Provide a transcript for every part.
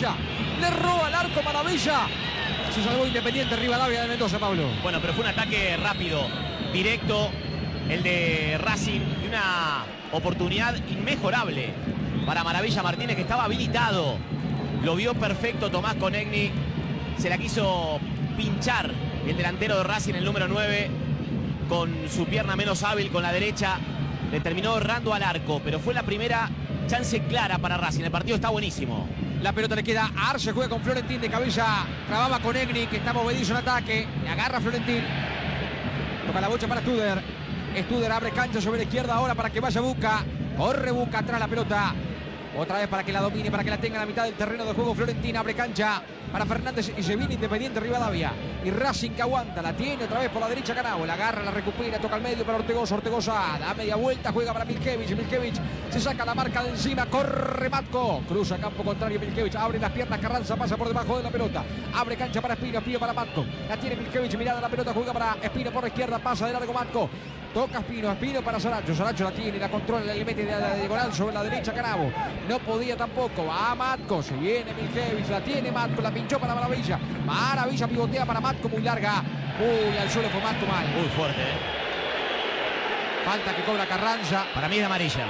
derecha. Le roba al arco Maravilla. Se salvó Independiente Rivadavia de Mendoza, Pablo. Bueno, pero fue un ataque rápido, directo, el de Racing, y una oportunidad inmejorable para Maravilla Martínez, que estaba habilitado. Lo vio perfecto Tomás Conegni. Se la quiso pinchar el delantero de Racing, el número 9, con su pierna menos hábil, con la derecha. Le terminó errando al arco, pero fue la primera chance clara para Racing. El partido está buenísimo. La pelota le queda a Arce, juega con Florentín de cabeza. Trababa con Egni, que está movedizo en ataque. Le agarra Florentín. Toca la bocha para Studer. Studer abre cancha sobre la izquierda ahora para que vaya Buca. Corre Buca atrás la pelota. Otra vez para que la domine, para que la tenga en la mitad del terreno de juego. Florentín abre cancha para Fernández y se viene Independiente Rivadavia. Y Racing que aguanta, la tiene otra vez por la derecha Canabo. La agarra, la recupera, toca al medio para Ortegoza. Ortegoza da media vuelta, juega para Milkevich. Milkevich se saca la marca de encima, corre Matko. Cruza campo contrario Milkevich, abre las piernas Carranza, pasa por debajo de la pelota. Abre cancha para Espino, Espino para Matko. La tiene Milkevich, mirada la pelota, juega para Espino por la izquierda, pasa de largo Matko. Toca Espino, Espino para Saracho. Saracho la tiene, la controla, le mete de la diagonal sobre la derecha Canabo. No podía tampoco, va Matko, se viene Milkevich, la tiene Matko, la pinchó para Maravilla. Maravilla pivotea para Matko, muy larga. Uy, al suelo fue Matko mal. Muy fuerte, Falta que cobra Carranza. Para mí es de amarilla.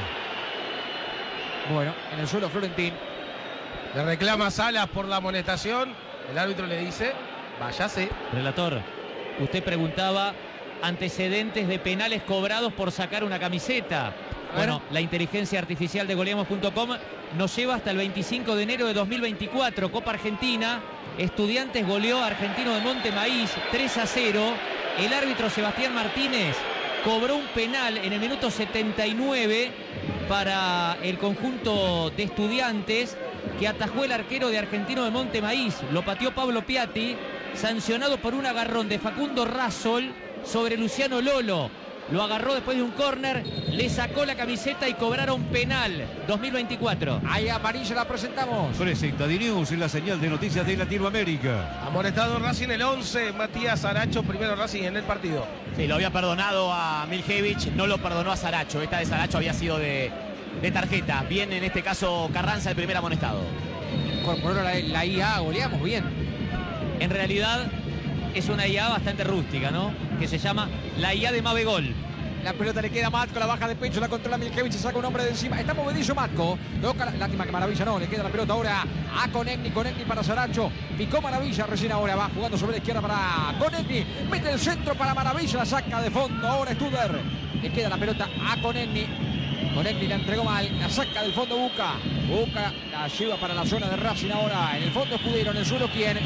Bueno, en el suelo Florentín. Le reclama Salas por la amonestación. El árbitro le dice, váyase. Relator, usted preguntaba antecedentes de penales cobrados por sacar una camiseta. Bueno, la inteligencia artificial de goleamos.com nos lleva hasta el 25 de enero de 2024. Copa Argentina. Estudiantes goleó a Argentino de Monte Maíz 3-0. El árbitro Sebastián Martínez cobró un penal en el minuto 79 para el conjunto de Estudiantes, que atajó el arquero de Argentino de Monte Maíz. Lo pateó Pablo Piatti, sancionado por un agarrón de Facundo Razzol sobre Luciano Lolo. Lo agarró después de un córner, le sacó la camiseta y cobraron penal. 2024. Ahí amarilla la presentamos. Presenta D-News en la señal de noticias de Latinoamérica. Amonestado Racing el 11, Matías Saracho, primero Racing en el partido. Sí, lo había perdonado a Milkevich, no lo perdonó a Saracho. Esta de Saracho había sido de tarjeta. Bien, en este caso Carranza, el primer amonestado. Incorporó la IA, goleamos bien. En realidad es una IA bastante rústica, ¿no? Que se llama la IA de Mabegol. La pelota le queda a Matko, la baja de pecho, la controla Milkevich, se saca un hombre de encima. Está movedizo Matko. Toca, lástima que Maravilla no, le queda la pelota ahora a Conegni para Saracho. Picó Maravilla recién ahora, va jugando sobre la izquierda para Conegni. Mete el centro para Maravilla, la saca de fondo ahora Studer. Le queda la pelota a Conegni. Conegni la entregó mal, la saca del fondo Buca. Buca la lleva para la zona de Racing ahora. En el fondo Escudero, en el suelo ¿quién?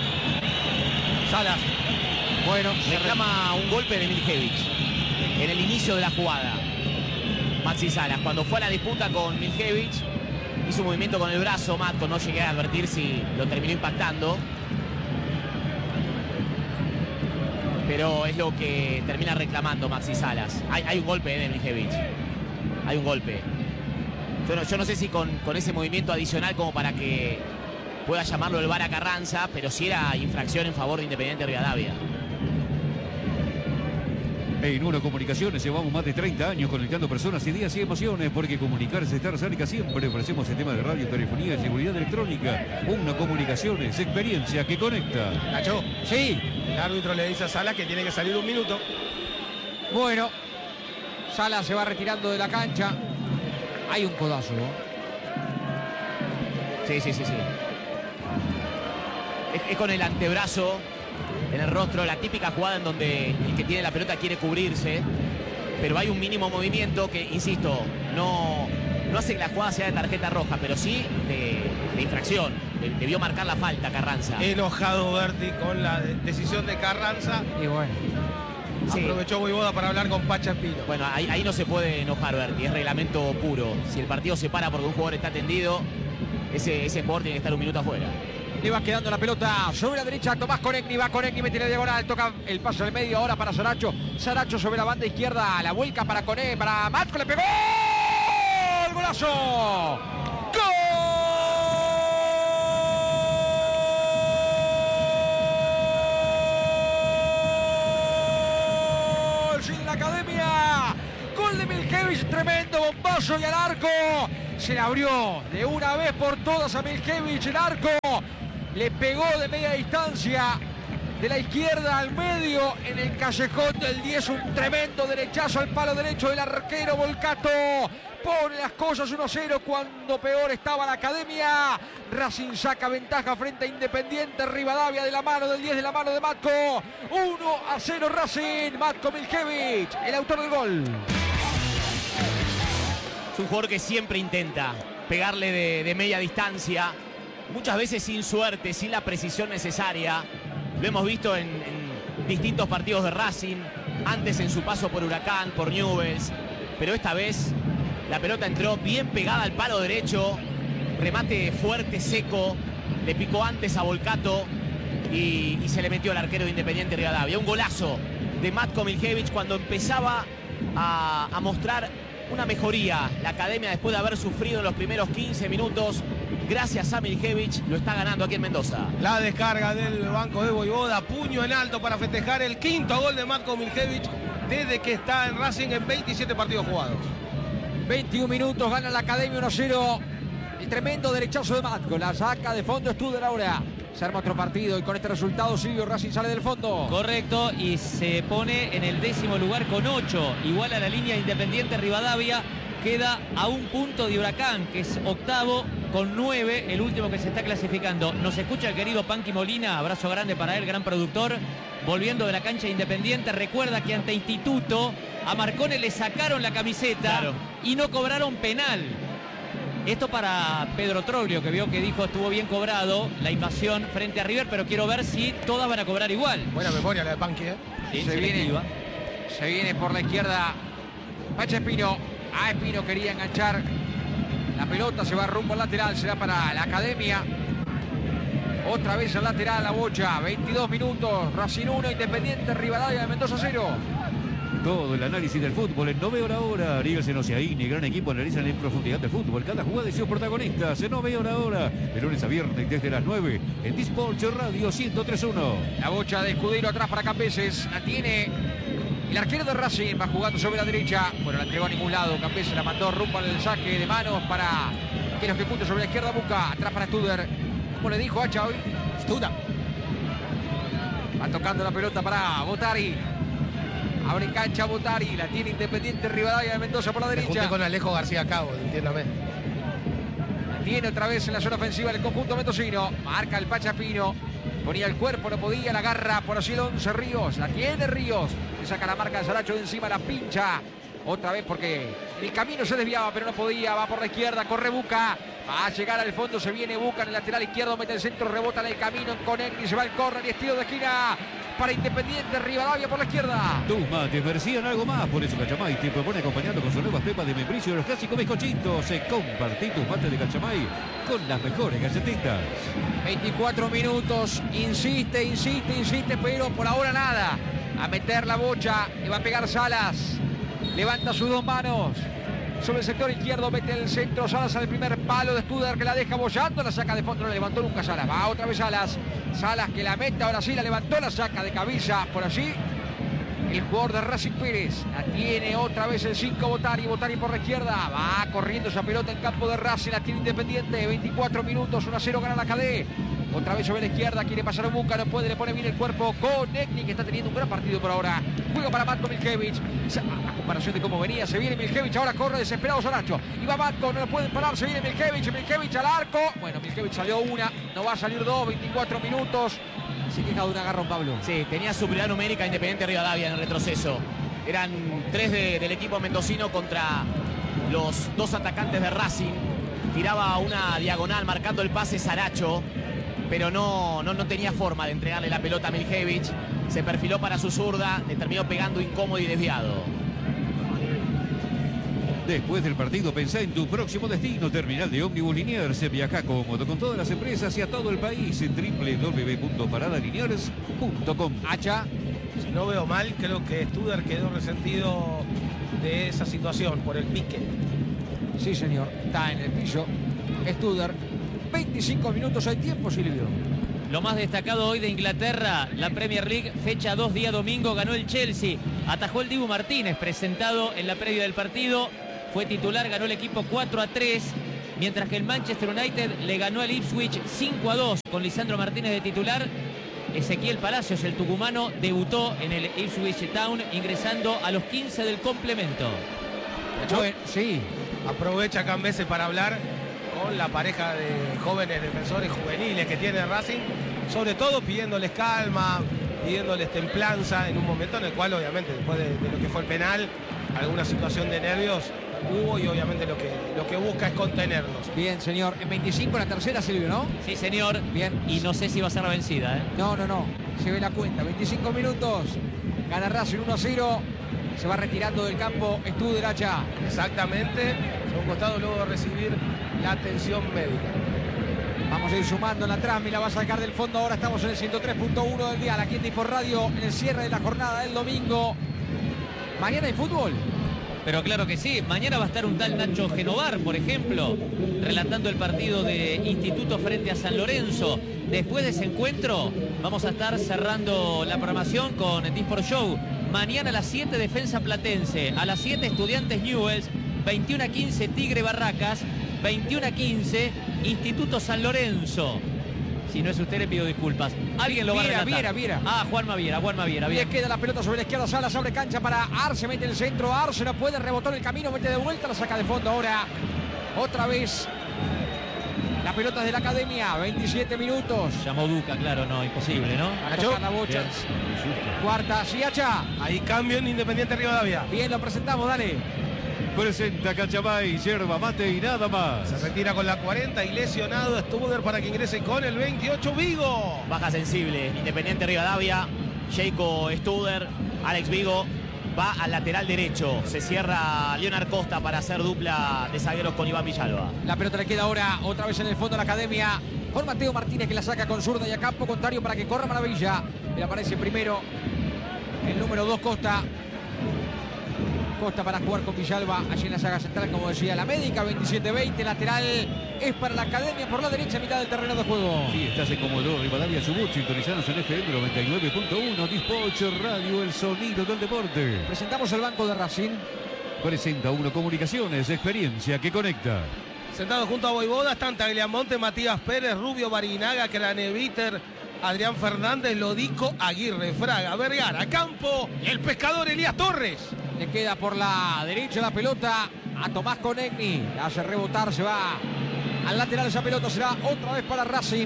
Salas. Bueno, Reclama un golpe de Milkevich en el inicio de la jugada. Maxi Salas, cuando fue a la disputa con Milkevich, hizo un movimiento con el brazo. Matko, no llegué a advertir si lo terminó impactando, pero es lo que termina reclamando Maxi Salas. Hay un golpe de Milkevich. Hay un golpe. Yo no sé si con ese movimiento adicional como para que pueda llamarlo el VAR a Carranza, pero sí era infracción en favor de Independiente Rivadavia. En Uno Comunicaciones llevamos más de 30 años conectando personas, ideas y emociones, porque comunicarse es estar cerca siempre. Ofrecemos sistemas de radio, telefonía y seguridad electrónica. Uno Comunicaciones, experiencia que conecta. Nacho, sí. El árbitro le dice a Salas que tiene que salir un minuto. Bueno, Salas se va retirando de la cancha. Hay un codazo, ¿no? Sí. Es con el antebrazo en el rostro, la típica jugada en donde el que tiene la pelota quiere cubrirse, pero hay un mínimo movimiento que, insisto, no hace que la jugada sea de tarjeta roja, pero sí de infracción. Debió marcar la falta Carranza. Enojado Berti con la decisión de Carranza. Y bueno. Sí. Aprovechó Voivoda para hablar con Pacha Espino. Bueno, ahí no se puede enojar Berti, es reglamento puro. Si el partido se para porque un jugador está tendido, ese jugador tiene que estar un minuto afuera. Le va quedando la pelota sobre la derecha. Tomás Conegni, va Conegni, mete la diagonal, toca el paso del medio ahora para Saracho. Saracho sobre la banda izquierda, la vuelca para Conegni, para Matko, le pegó. ¡El golazo! ¡Gol! ¡Sí, de la academia! Gol de Milkevich, tremendo bombazo y al arco. Se la abrió de una vez por todas a Miljevic. El arco le pegó de media distancia, de la izquierda al medio, en el callejón del 10. Un tremendo derechazo al palo derecho del arquero Volcato. Pone las cosas 1-0 cuando peor estaba la Academia. Racing saca ventaja frente a Independiente Rivadavia de la mano del 10, de la mano de Matko. 1-0 Racing. Matko Miljevic, el autor del gol. Es un jugador que siempre intenta pegarle de media distancia, muchas veces sin suerte, sin la precisión necesaria. Lo hemos visto en distintos partidos de Racing, antes en su paso por Huracán, por Newell's, pero esta vez la pelota entró bien pegada al palo derecho, remate fuerte, seco, le picó antes a Volcato y se le metió al arquero de Independiente Rivadavia. Un golazo de Matko Miljevic cuando empezaba a mostrar una mejoría. La Academia, después de haber sufrido en los primeros 15 minutos, gracias a Miljevic, lo está ganando aquí en Mendoza. La descarga del banco de Voivoda, puño en alto para festejar el quinto gol de Matko Miljevic desde que está en Racing en 27 partidos jugados. 21 minutos, gana la Academia 1-0. El tremendo derechazo de Matko, la saca de fondo Studer ahora. Se arma otro partido y con este resultado Silvio Racing sale del fondo. Correcto, y se pone en el 10º lugar con 8, igual a la línea Independiente Rivadavia. Queda a un punto de Huracán, que es octavo con 9, el último que se está clasificando. Nos escucha el querido Panqui Molina, abrazo grande para él, gran productor. Volviendo de la cancha Independiente, recuerda que ante Instituto a Marcone le sacaron la camiseta, claro, y no cobraron penal. Esto para Pedro Troglio, que vio que dijo estuvo bien cobrado la invasión frente a River, pero quiero ver si todas van a cobrar igual. Buena memoria la de Panqui, ¿eh? Sí, se viene por la izquierda Pacha Espino. Espino quería enganchar la pelota, se va rumbo al lateral, será para la Academia. Otra vez al lateral la Bocha, 22 minutos, Racing 1, Independiente Rivadavia de Mendoza 0. Todo el análisis del fútbol en 9 Hora Hora. Ariel Senosiaini, gran equipo, analizan en profundidad del fútbol. Cada jugada de sus protagonistas en 9 Hora Hora. De lunes a viernes desde las 9 en Disport Radio 103.1. La Bocha de Escudero atrás para Cambeses. La tiene el arquero de Racing, va jugando sobre la derecha. Bueno, la entregó a ningún lado. Cambeses la mandó rumbo al saque de manos para que lo ejecute sobre la izquierda. Buca atrás para Studer. ¿Cómo le dijo Hacha hoy? Studer. Va tocando la pelota para Botari. Abre en cancha Botari, la tiene Independiente Rivadavia de Mendoza por la derecha. Junté con Alejo García Cabo, entiéndame. La tiene otra vez en la zona ofensiva del conjunto mendocino. Marca el Pacha Pino. Ponía el cuerpo, no podía, la agarra por así el 11 Ríos. La tiene Ríos. Le saca la marca de Saracho de encima, la pincha. Otra vez porque el camino se desviaba, pero no podía. Va por la izquierda, corre Buca. Va a llegar al fondo, se viene Buca en el lateral izquierdo, mete el centro, rebota en el camino con Egni, se va el córner y estilo de esquina para Independiente Rivadavia por la izquierda. Tus mates merecían algo más, por eso Cachamay te propone acompañando con sus nuevas pepas de membrillo los clásicos bizcochitos. Compartí tus mates de Cachamay con las mejores galletitas. 24 minutos, insiste, pero por ahora nada. A meter la Bocha, le va a pegar Salas. Levanta sus dos manos. Sobre el sector izquierdo mete el centro. Salas al primer palo de Studer que la deja bollando. La saca de fondo, no la levantó nunca Salas. Va otra vez Salas. Salas que la mete, ahora sí la levantó, la saca de cabeza por allí. El jugador de Racing Pérez. La tiene otra vez el 5 Botari. Botari por la izquierda. Va corriendo esa pelota en campo de Racing. La tiene Independiente. 24 minutos. 1-0 gana la KD. Otra vez sobre la izquierda, quiere pasar Buca, no puede, le pone bien el cuerpo con Egni, que está teniendo un gran partido por ahora. Juega para Matko Miljevic, a comparación de cómo venía, se viene Miljevic, ahora corre desesperado Saracho. Y va Matko, no lo pueden parar, se viene Miljevic al arco. Bueno, Miljevic salió una, no va a salir dos, 24 minutos. Se queja de un agarrón, Pablo. Sí, tenía superioridad numérica Independiente Rivadavia en el retroceso. Eran 3 del equipo mendocino contra los 2 atacantes de Racing. Tiraba una diagonal marcando el pase Saracho, pero no tenía forma de entregarle la pelota a Miljevic. Se perfiló para su zurda, le terminó pegando incómodo y desviado. Después del partido, pensá en tu próximo destino. Terminal de Ómnibus Liniers. Viaja cómodo con todas las empresas y a todo el país en www.paradaliniers.com. Hacha. Si no veo mal, creo que Studer quedó resentido de esa situación por el pique. Sí, señor. Está en el piso. Studer. 25 minutos al tiempo, Silvio. Lo más destacado hoy de Inglaterra, la Premier League, fecha 2, día domingo, ganó el Chelsea. Atajó el Dibu Martínez, presentado en la previa del partido. Fue titular, ganó el equipo 4-3. mientras que el Manchester United le ganó al Ipswich 5-2 con Lisandro Martínez de titular. Ezequiel Palacios, el tucumano, debutó en el Ipswich Town ingresando a los 15 del complemento. Bueno, sí. Aprovecha Cambese para hablar con la pareja de jóvenes defensores juveniles que tiene Racing, sobre todo pidiéndoles calma, pidiéndoles templanza en un momento en el cual obviamente después de lo que fue el penal, alguna situación de nervios hubo y obviamente lo que busca es contenerlos. Bien, señor. En 25 la tercera, Silvio, ¿no? Sí, señor. Bien. Y no sé si va a ser la vencida, ¿eh? No. Se ve la cuenta. 25 minutos. Gana Racing 1-0. Se va retirando del campo Studer Hacha. Exactamente. A un costado luego de recibir la atención médica. Vamos a ir sumando en la trama y la va a sacar del fondo. Ahora estamos en el 103.1 del dial. Aquí en Dispor Radio, en el cierre de la jornada del domingo. Mañana hay fútbol. Pero claro que sí, mañana va a estar un tal Nacho Genovar, por ejemplo, relatando el partido de Instituto frente a San Lorenzo. Después de ese encuentro vamos a estar cerrando la programación con Dispor Show. Mañana a las 7 Defensa Platense, a las 7 Estudiantes Newell's, 21:15 Tigre Barracas, 21:15 Instituto San Lorenzo. Si no es usted, le pido disculpas. Alguien lo va a relatar. Viera. Ah, Juanma Viera. Le queda la pelota sobre la izquierda. Salas abre cancha para Arce. Mete en el centro. Arce no puede. Rebotó en el camino. Mete de vuelta. La saca de fondo ahora. Otra vez. La pelota es de la Academia. 27 minutos. Llamó Duca, claro, no, imposible, ¿no? A tocar la bocha. Cuarta. Siacha. Ahí cambio en Independiente Rivadavia. Bien, lo presentamos. Dale. Presenta Cachabay, yerba mate y nada más. Se retira con la 40 y lesionado Studer para que ingrese con el 28 Vigo. Baja sensible, Independiente Rivadavia, Jacob Studer, Alex Vigo va al lateral derecho. Se cierra Leonard Costa para hacer dupla de zagueros con Iván Villalba. La pelota le queda ahora otra vez en el fondo de la Academia. Con Mateo Martínez que la saca con zurda y a campo contrario para que corra Maravilla. Le aparece primero el número 2 Costa. Costa para jugar con Villalba allí en la saga central, como decía la médica. 27-20, lateral es para la Academia por la derecha, mitad del terreno de juego. Sí, estás en Comodoro Rivadavia, Chubut, sintonizados en FM 99.1, Dispor Radio, el sonido del deporte. Presentamos el banco de Racing. Presenta Uno Comunicaciones, experiencia que conecta. Sentado junto a Voivoda están Tagliamonte, Matías Pérez, Rubio, Barinaga, Craneviter, Adrián Fernández, Lodico, Aguirre, Fraga, Vergara, Campo, el pescador Elías Torres. Le queda por la derecha la pelota a Tomás Conegni. La hace rebotar, se va al lateral. Esa pelota será otra vez para Racing,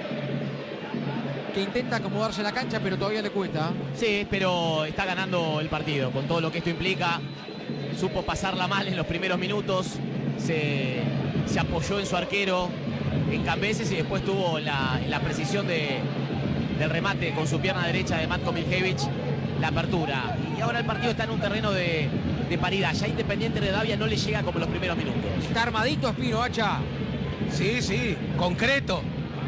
que intenta acomodarse en la cancha, pero todavía le cuesta. Sí, pero está ganando el partido con todo lo que esto implica. Supo pasarla mal en los primeros minutos. Se apoyó en su arquero, en Cambeses, y después tuvo la precisión del remate con su pierna derecha de Matko Miljevic la apertura. Y ahora el partido está en un terreno de paridad. Ya Independiente Rivadavia no le llega como en los primeros minutos. Está armadito Espino, Hacha. Sí, concreto.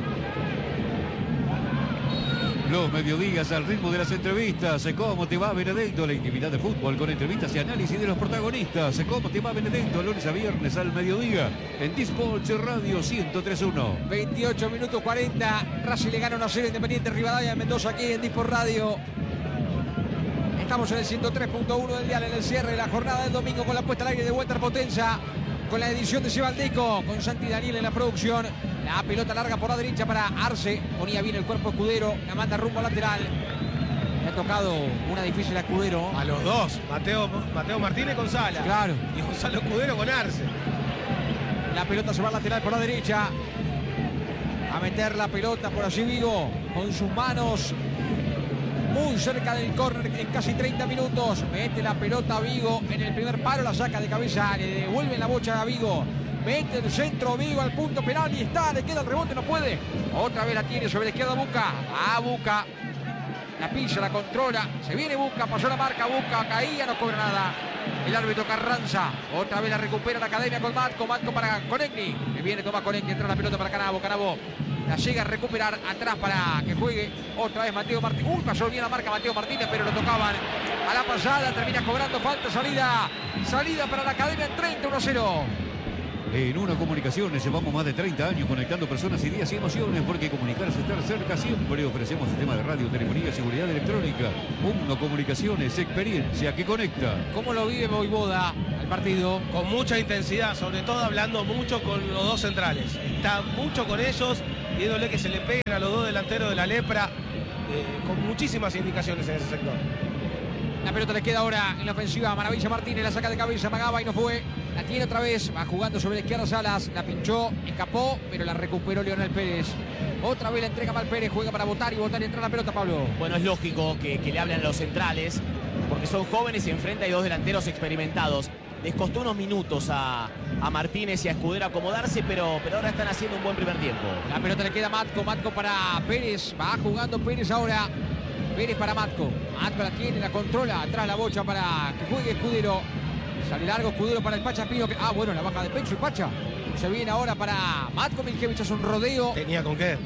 Los mediodías al ritmo de las entrevistas. ¿Cómo te va, Benedetto? La intimidad de fútbol con entrevistas y análisis de los protagonistas. ¿Cómo te va, Benedetto? Lunes a viernes al mediodía en Dispor Radio 103.1. 28 minutos 40. Racing le gana 1-0 Independiente Rivadavia en Mendoza, aquí en Dispor Radio. Estamos en el 103.1 del dial, en el cierre de la jornada del domingo, con la puesta al aire de Walter Potenza, con la edición de Cibaldeco, con Santi Daniel en la producción. La pelota larga por la derecha para Arce. Ponía bien el cuerpo Escudero. La manda rumbo al lateral. Le ha tocado una difícil a Escudero. A los dos. Mateo Martínez con Sala. Claro. Y Gonzalo Escudero con Arce. La pelota se va al lateral por la derecha. A meter la pelota por allí Vigo. Con sus manos muy cerca del córner en casi 30 minutos. Mete la pelota a Vigo en el primer palo. La saca de cabeza. Le devuelve la bocha a Vigo. Mete el centro Vigo al punto penal y está, le queda el rebote, no puede. Otra vez la tiene sobre la izquierda Buca. A Buca. La pisa, la controla. Se viene Buca, pasó la marca Buca, caía, no cobra nada. El árbitro Carranza. Otra vez la recupera la Academia con Matko. Matko para Conegni. Le viene Tomás Conegni, entra la pelota para Canavo. Canavo la llega a recuperar atrás para que juegue otra vez Mateo Martínez. Pasó bien la marca Mateo Martínez, pero lo tocaban a la pasada. Termina cobrando falta, salida para la Academia en 30-1-0. En Uno Comunicaciones llevamos más de 30 años conectando personas, ideas y emociones, porque comunicar es estar cerca. Siempre ofrecemos sistema de radio, telefonía, seguridad electrónica. Uno Comunicaciones, experiencia que conecta. ¿Cómo lo vive Voivoda? al partido. Con mucha intensidad, sobre todo hablando mucho con los dos centrales. Está mucho con ellos, viéndole que se le peguen a los dos delanteros de la Lepra, con muchísimas indicaciones en ese sector. La pelota le queda ahora en la ofensiva. Maravilla Martínez, la saca de cabeza, amagaba y no fue. La tiene otra vez, va jugando sobre la izquierda Salas, la pinchó, escapó, pero la recuperó Leonel Pérez. Otra vez la entrega Mal Pérez, juega para Botari y entra la pelota, Pablo. Bueno, es lógico que le hablen a los centrales, porque son jóvenes y enfrente hay dos delanteros experimentados. Les costó unos minutos a Martínez y a Escudero acomodarse, pero ahora están haciendo un buen primer tiempo. La pelota le queda a Matco para Pérez, va jugando Pérez ahora. Pérez para Matco, Matco la tiene, la controla, atrás la bocha para que juegue Escudero. Sale largo Escudero para el Pacha Pino, que, bueno, la baja de pecho y Pacha. Se viene ahora para Matko Milkevich, hace un rodeo. Tenía con qué.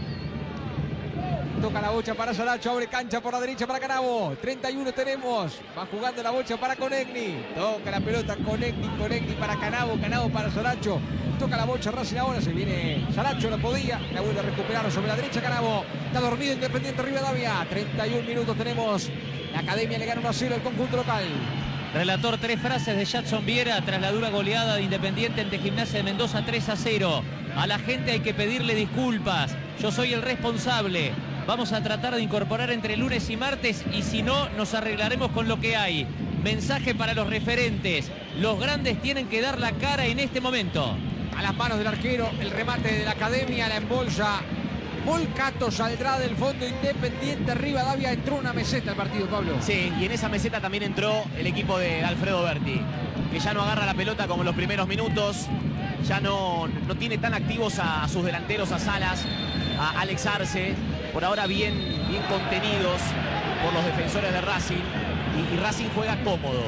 Toca la bocha para Saracho, abre cancha por la derecha para Canavo. 31 tenemos. Va jugando la bocha para Conegni. Toca la pelota Conegni para Canavo, Canavo para Saracho. Toca la bocha Racing ahora, se viene Saracho, no podía. La vuelve a recuperar sobre la derecha Canavo. Está dormido Independiente Rivadavia. 31 minutos tenemos. La Academia le gana 1-0 al conjunto local. Relator, 3 frases de Jadson Viera tras la dura goleada de Independiente ante Gimnasia de Mendoza 3-0. A la gente hay que pedirle disculpas. Yo soy el responsable. Vamos a tratar de incorporar entre lunes y martes y si no, nos arreglaremos con lo que hay. Mensaje para los referentes. Los grandes tienen que dar la cara en este momento. A las manos del arquero, el remate de la Academia, la embolsa. Volcato saldrá del fondo Independiente Rivadavia. Entró una meseta al partido, Pablo. Sí, y en esa meseta también entró el equipo de Alfredo Berti, que ya no agarra la pelota como en los primeros minutos. Ya no tiene tan activos a sus delanteros, a Salas, a Alex Arce. Por ahora bien contenidos por los defensores de Racing. Y Racing juega cómodo.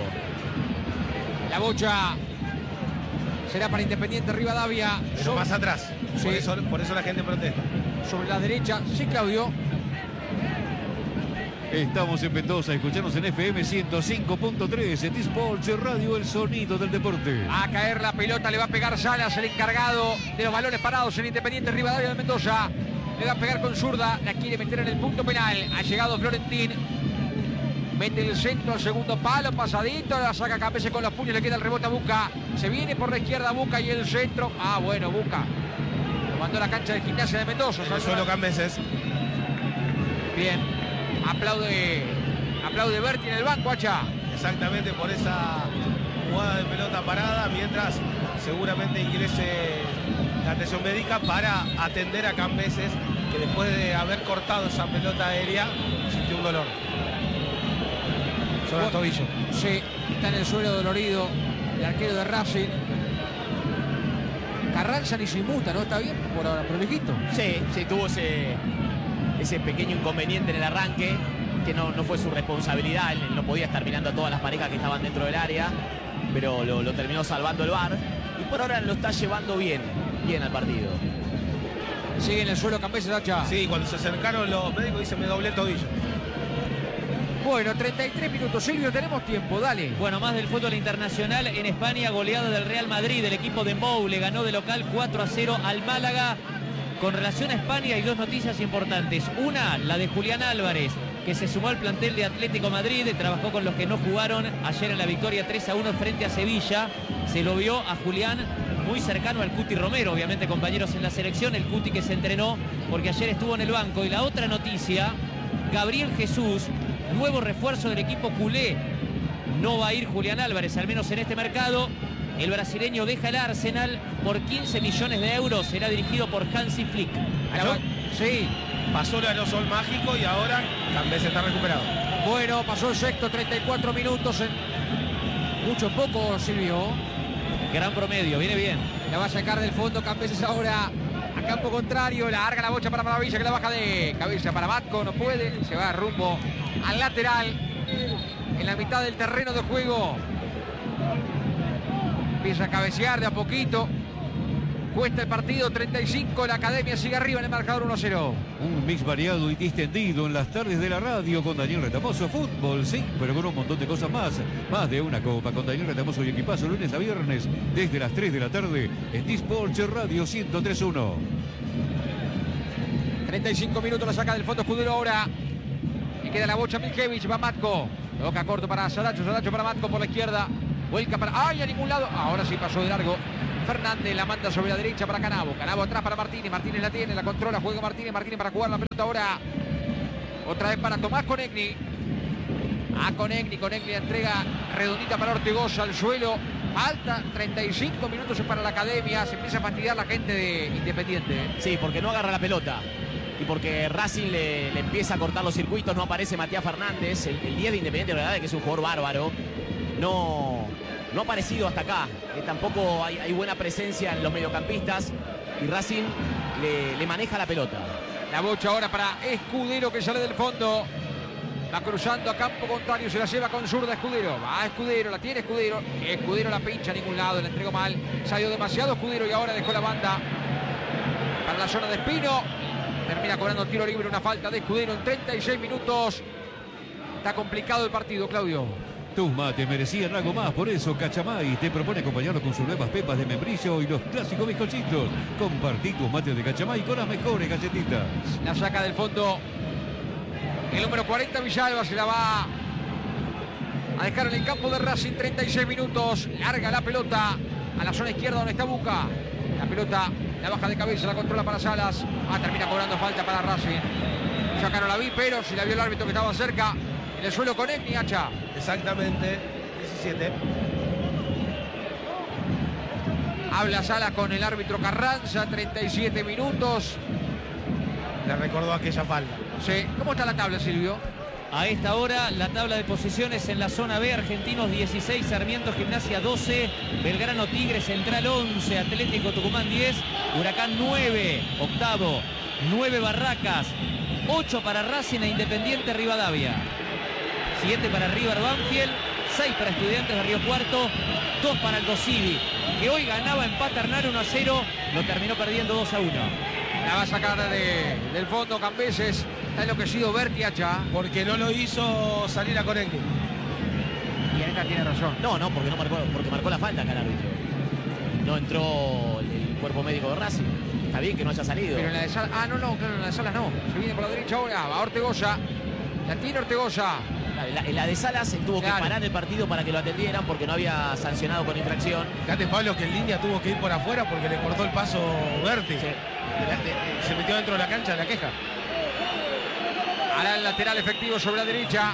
La bocha será para Independiente Rivadavia. Pero más atrás. Sí. Por eso la gente protesta. Sobre la derecha, sí, Claudio. Estamos en Mendoza, escuchanos en FM 105.3, en T-Sports Radio, el sonido del deporte. A caer la pelota, le va a pegar Salas, el encargado de los balones parados en Independiente Rivadavia de Mendoza. Le va a pegar con zurda, la quiere meter en el punto penal. Ha llegado Florentín. Mete el centro al segundo palo, pasadito, la saca Campese con los puños, le queda el rebote a Buca. Se viene por la izquierda Buca y el centro. Bueno, Buca. Lo mandó a la cancha de Gimnasia de Mendoza. En el suelo Cambeses. Bien. Aplaude Berti en el banco, Hacha. Exactamente por esa jugada de pelota parada, mientras seguramente ingrese la atención médica para atender a Cambeses, que después de haber cortado esa pelota aérea sintió un dolor sobre el tobillo. Sí, está en el suelo dolorido el arquero de Racing. Carranza ni se inmuta, ¿no? Está bien por ahora, prolijito. Sí, tuvo ese pequeño inconveniente en el arranque, que no fue su responsabilidad. Él no podía estar mirando a todas las parejas que estaban dentro del área, pero lo terminó salvando el VAR. Y por ahora lo está llevando bien al partido. Sigue en el suelo Cambeses, Hacha. Sí, cuando se acercaron los médicos dice me doblé el tobillo. Bueno, 33 minutos, Silvio, tenemos tiempo, dale. Bueno, más del fútbol internacional. En España, goleada del Real Madrid. El equipo de Mou le ganó de local 4-0 al Málaga. Con relación a España hay dos noticias importantes. Una, la de Julián Álvarez, que se sumó al plantel de Atlético Madrid, trabajó con los que no jugaron ayer en la victoria 3-1 frente a Sevilla. Se lo vio a Julián muy cercano al Cuti Romero, obviamente compañeros en la selección, el Cuti que se entrenó porque ayer estuvo en el banco. Y la otra noticia, Gabriel Jesús, nuevo refuerzo del equipo culé. No va a ir Julián Álvarez, al menos en este mercado. El brasileño deja el Arsenal por 15 millones de euros. Será dirigido por Hansi Flick. Sí. Pasó a los Sol Mágico y ahora Cambeses está recuperado. Bueno, pasó el sexto, 34 minutos. Mucho poco, Silvio. Gran promedio, viene bien. La va a sacar del fondo Cambeses ahora a campo contrario. La larga la bocha para Maravilla, que la baja de cabeza para Matco. No puede, se va rumbo al lateral en la mitad del terreno de juego. Empieza a cabecear de a poquito. Cuesta el partido, 35. La Academia sigue arriba en el marcador 1-0. Un mix variado y distendido en las tardes de la radio con Daniel Retamoso. Fútbol, sí, pero con un montón de cosas más. Más de una copa con Daniel Retamoso y equipazo, lunes a viernes, desde las 3 de la tarde, en T-Sports Radio 103.1. 35 minutos, la saca del fondo Escudero ahora. Y queda la bocha Milkevich, va Matko. Toca corto para Saracho, Saracho para Matko por la izquierda. Vuelca para... ¡Ay! A ningún lado. Ahora sí pasó de largo. Fernández la manda sobre la derecha para Canavo. Canavo atrás para Martínez. Martínez la tiene, la controla, juega Martínez. Martínez para jugar la pelota ahora. Otra vez para Tomás Conegni. Conegni entrega redondita para Ortigosa al suelo. Falta 35 minutos para la academia. Se empieza a fastidiar la gente de Independiente. Sí, porque no agarra la pelota. Y porque Racing le empieza a cortar los circuitos. No aparece Matías Fernández, el 10 de Independiente, la verdad, que es un jugador bárbaro. No ha aparecido hasta acá. Tampoco hay buena presencia en los mediocampistas. Y Racing le maneja la pelota. La bocha ahora para Escudero, que sale del fondo. Va cruzando a campo contrario, se la lleva con zurda Escudero. Va Escudero, la tiene Escudero. Escudero la pincha a ningún lado, la entregó mal. Salió demasiado Escudero y ahora dejó la banda para la zona de Espino. Termina cobrando tiro libre, una falta de Escudero en 36 minutos. Está complicado el partido, Claudio. Tus mates merecían algo más, por eso Cachamay te propone acompañarlo con sus nuevas pepas de membrillo y los clásicos bizcochitos. Compartí tus mates de Cachamay con las mejores galletitas. La saca del fondo el número 40 Villalba, se la va a dejar en el campo de Racing. 36 minutos, larga la pelota a la zona izquierda donde está Buca. La pelota la baja de cabeza, la controla para Salas. Termina cobrando falta para Racing. Ya acá no la vi, pero si la vio el árbitro que estaba cerca. En el suelo con Egni, Hacha. Exactamente, 17. Habla Salas con el árbitro Carranza, 37 minutos. Le recordó aquella falta. Sí. ¿Cómo está la tabla, Silvio? A esta hora, la tabla de posiciones en la zona B: Argentinos 16, Sarmiento Gimnasia 12, Belgrano Tigre Central 11, Atlético Tucumán 10, Huracán 9, octavo, 9 Barracas, 8 para Racing e Independiente Rivadavia, 7 para River Banfield, 6 para Estudiantes de Río Cuarto, 2 para el Civi, que hoy ganaba en Paternal 1-0, lo terminó perdiendo 2-1. La va a sacar del fondo Cambeses. Está enloquecido Berti, Hacha. Porque no lo hizo salir a Conegni. Y en esta tiene razón. No, porque marcó la falta acá el árbitro. No entró el cuerpo médico de Racing. Está bien que no haya salido. Pero en la de Salas... claro, en la de Salas no. Se viene por la derecha ahora. Va Ortegoza. La tiene Ortegoza. En la de Salas él tuvo que parar el partido para que lo atendieran porque no había sancionado con infracción. Fíjate, Pablo, que en línea tuvo que ir por afuera porque le cortó el paso Berti. Sí. Se metió dentro de la cancha de la queja. Hará el lateral efectivo sobre la derecha.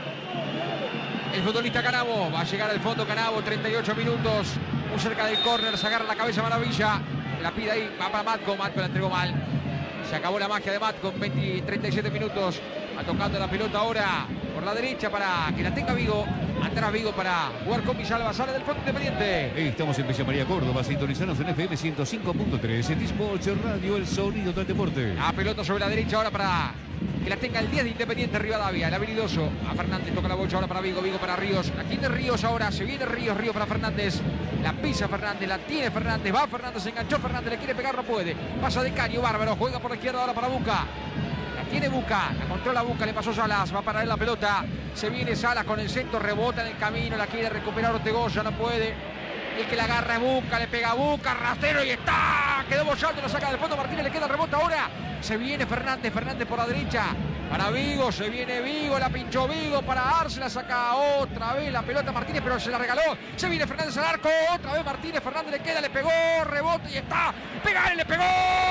El futbolista Canavo. Va a llegar al fondo Canavo. 38 minutos. Muy cerca del córner. Se agarra la cabeza Maravilla. La pide ahí. Va para Matco. Matco la entregó mal. Se acabó la magia de Matco. 37 minutos. Va tocando la pelota ahora por la derecha para que la tenga Vigo. Atrás Vigo para jugar con Villalba. Sale del fondo Independiente. Estamos en Villa María, Córdoba. Sintonizanos en FM 105.3. En T-Sports Radio, el sonido del deporte. La pelota sobre la derecha ahora para que la tenga el 10 de Independiente Rivadavia. El habilidoso a Fernández. Toca la bocha ahora para Vigo. Vigo para Ríos. La tiene Ríos ahora. Se viene Ríos. Ríos para Fernández. La pisa Fernández. La tiene Fernández. Va Fernández. Se enganchó Fernández. Le quiere pegar. No puede. Pasa de Caño. Bárbaro. Juega por la izquierda ahora para Buca. Tiene Buca, la controla Buca, le pasó Salas, va para él la pelota, se viene Salas con el centro, rebota en el camino, la quiere recuperar Ortegoza, no puede, el que la agarra es Buca, le pega a Buca, rastero y está, quedó bollando, lo saca del fondo, Martínez le queda el rebote ahora, se viene Fernández por la derecha, para Vigo, se viene Vigo, la pinchó Vigo para Arce, la saca otra vez la pelota Martínez, pero se la regaló, se viene Fernández al arco, otra vez Martínez, Fernández le queda, le pegó, rebote y está, pegar y le pegó.